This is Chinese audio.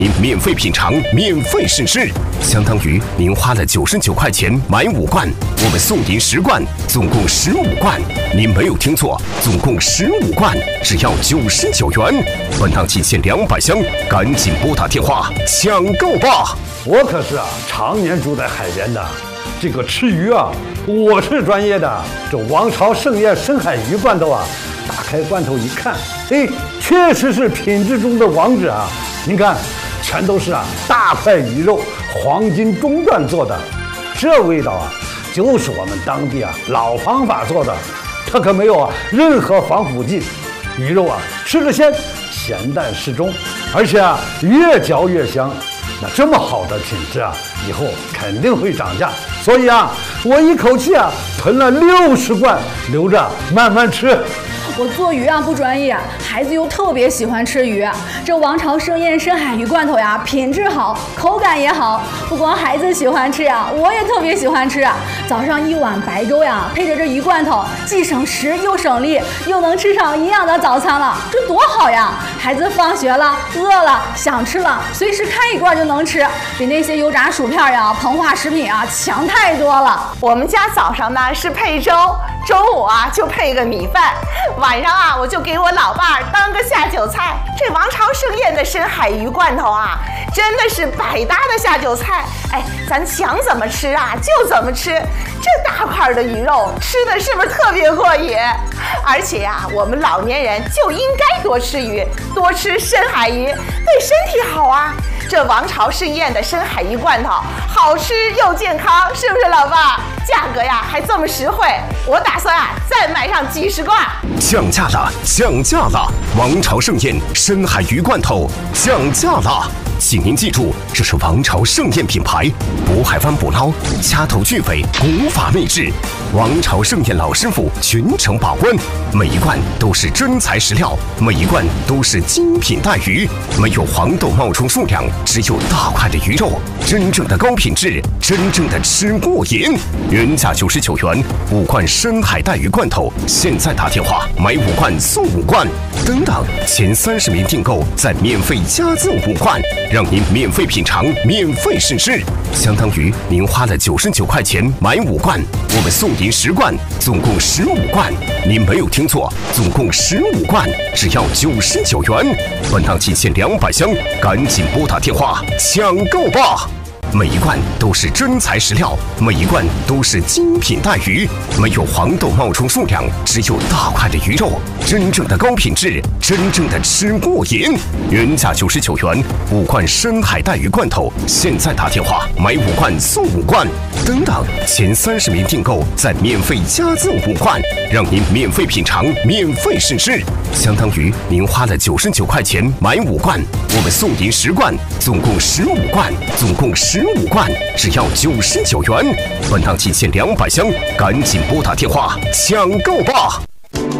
您免费品尝，免费试吃，相当于您花了99块钱买5罐，我们送您10罐，总共15罐。您没有听错，总共15罐，只要99元。本档期限200箱，赶紧拨打电话抢购吧！ 我可是常年住在海边的，这个吃鱼我是专业的。这王朝盛宴深海鱼罐头打开罐头一看，确实是品质中的王者啊！您看，全都是大块鱼肉，黄金中段做的，这味道就是我们当地老方法做的，它可没有任何防腐剂，鱼肉吃着鲜，咸淡适中，而且越嚼越香。那这么好的品质以后肯定会涨价，所以我一口气囤了60罐，留着慢慢吃。 我做鱼不专业，孩子又特别喜欢吃鱼。这王朝盛宴深海鱼罐头品质好，口感也好，不光孩子喜欢吃我也特别喜欢吃。早上1碗白粥配着这鱼罐头，既省时又省力，又能吃上营养的早餐了，这多好呀！孩子放学了，饿了，想吃了，随时开一罐就能吃，比那些油炸薯片膨化食品强太多了。 我们家早上呢是配粥，中午就配个米饭，晚上我就给我老伴儿当个下酒菜。这王朝盛宴的深海鱼罐头真的是百搭的下酒菜。咱想怎么吃就怎么吃，这大块的鱼肉吃的是不是特别过瘾？而且我们老年人就应该多吃鱼，多吃深海鱼，对身体好这王朝盛宴的深海鱼罐头好吃又健康，是不是老伴儿？价格还这么实惠，我打算再买上几10罐。 降价了，降价了！王朝盛宴深海鱼罐头降价了，请您记住，这是王朝盛宴品牌，渤海湾捕捞，掐头去尾，古法秘制。王朝盛宴老师傅全程把关，每一罐都是真材实料，每一罐都是精品带鱼，没有黄豆冒充数量，只有大块的鱼肉，真正的高品质，真正的吃过瘾。原价99元，5罐深海带鱼罐头，现在打电话买5罐送5罐，等等前30名订购再免费加赠5罐，让您免费品尝，免费试吃，相当于您花了99块钱买5罐，我们送您10罐，总共15罐。您没有听错，总共15罐，只要99元。本档期限200箱，赶紧拨打电话抢购吧！每一罐都是真材实料，每一罐都是精品带鱼，没有黄豆冒充数量，只有大块的鱼肉，真正的高品质，真正的吃过瘾。原价99元，5罐深海带鱼罐头，现在打电话买5罐送5罐，等等前30名订购再免费加赠5罐，让您免费品尝，免费试吃，相当于您花了99块钱买5罐，我们送您10罐，总共15罐，总共15罐，只要99元。本档期限200箱，赶紧拨打电话抢购吧！